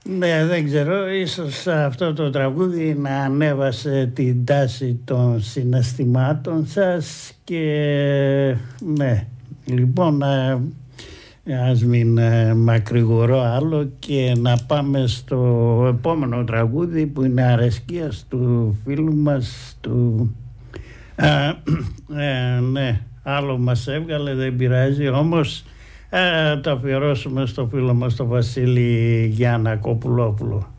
Ναι, δεν ξέρω, ίσως αυτό το τραγούδι να ανέβασε την τάση των συναισθημάτων σας και ναι, λοιπόν ας μην μακρηγορώ άλλο και να πάμε στο επόμενο τραγούδι που είναι αρεσκίας του φίλου μας του ναι, άλλο μας έβγαλε, δεν πειράζει, όμως το αφιερώσουμε στο φίλο μας τον Βασίλη Γιαννακόπουλόπουλο.